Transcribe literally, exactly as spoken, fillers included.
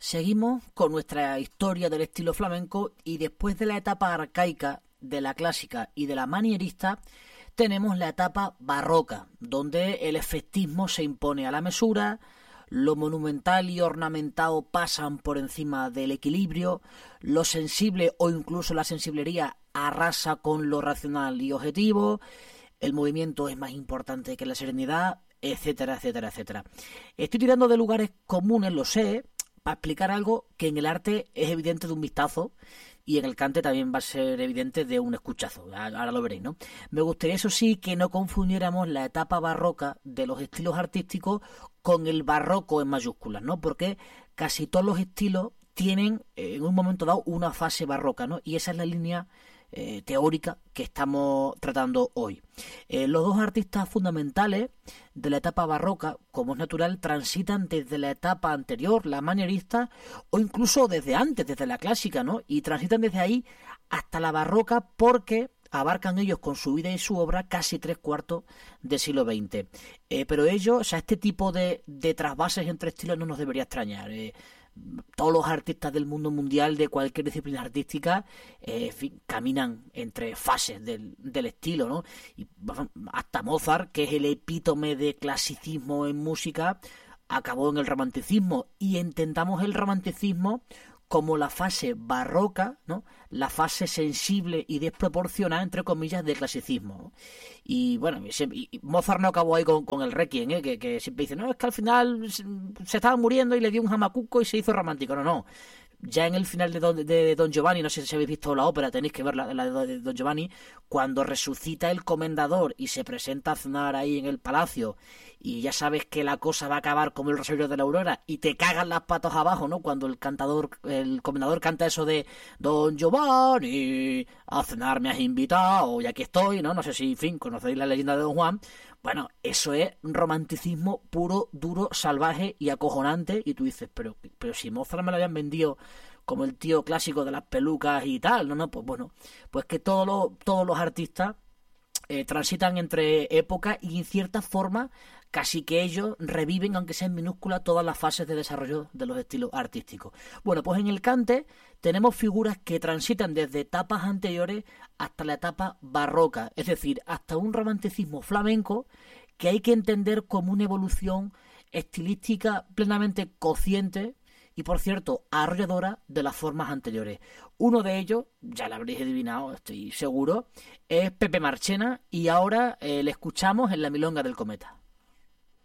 Seguimos con nuestra historia del estilo flamenco y después de la etapa arcaica, de la clásica y de la manierista, tenemos la etapa barroca, donde el efectismo se impone a la mesura, lo monumental y ornamentado pasan por encima del equilibrio, lo sensible o incluso la sensiblería arrasa con lo racional y objetivo, el movimiento es más importante que la serenidad, etcétera, etcétera, etcétera. Estoy tirando de lugares comunes, lo sé, para explicar algo que en el arte es evidente de un vistazo y en el cante también va a ser evidente de un escuchazo. Ahora lo veréis, ¿no? Me gustaría, eso sí, que no confundiéramos la etapa barroca de los estilos artísticos con el barroco en mayúsculas, ¿no? Porque casi todos los estilos tienen en un momento dado una fase barroca, ¿no? Y esa es la línea eh, teórica que estamos tratando hoy. Eh, los dos artistas fundamentales de la etapa barroca, como es natural, transitan desde la etapa anterior, la manierista, o incluso desde antes, desde la clásica, ¿no? Y transitan desde ahí hasta la barroca porque abarcan ellos con su vida y su obra casi tres cuartos del siglo veinte. Eh, pero ellos, o sea, este tipo de, de trasvases entre estilos no nos debería extrañar. Eh, todos los artistas del mundo mundial de cualquier disciplina artística eh, en fin, caminan entre fases del, del estilo, ¿no? Y hasta Mozart, que es el epítome de clasicismo en música, acabó en el romanticismo, y entendamos el romanticismo como la fase barroca, ¿no? La fase sensible y desproporcionada, entre comillas, de clasicismo, ¿no? Y bueno, y Mozart no acabó ahí con, con el Requiem, ¿eh? que, que siempre dice, no, es que al final se, se estaba muriendo y le dio un jamacuco y se hizo romántico. No, no. Ya en el final de Don, de Don Giovanni, no sé si habéis visto la ópera, tenéis que ver la, la de Don Giovanni, cuando resucita el comendador y se presenta a cenar ahí en el palacio, y ya sabes que la cosa va a acabar como el Rosario de la Aurora, y te cagan las patas abajo, ¿no? Cuando el cantador, el comendador canta eso de Don Giovanni, a cenar me has invitado, y aquí estoy, ¿no? No sé si, en fin, conocéis la leyenda de Don Juan. Bueno, eso es romanticismo puro, duro, salvaje y acojonante. Y tú dices, pero, pero si Mozart me lo habían vendido como el tío clásico de las pelucas y tal. No, no, pues bueno, pues que todos los, todos los artistas eh, transitan entre épocas y en cierta forma casi que ellos reviven, aunque sea en minúscula, todas las fases de desarrollo de los estilos artísticos. Bueno, pues en el cante tenemos figuras que transitan desde etapas anteriores hasta la etapa barroca, es decir, hasta un romanticismo flamenco que hay que entender como una evolución estilística plenamente consciente y, por cierto, arrolladora de las formas anteriores. Uno de ellos, ya lo habréis adivinado, estoy seguro, es Pepe Marchena, y ahora eh, le escuchamos en La Milonga del Cometa.